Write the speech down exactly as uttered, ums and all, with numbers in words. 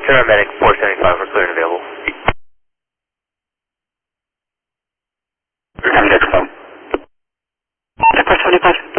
Paramedic four seventy-five, we're clear and available. Paramedic phone. four seventy-five.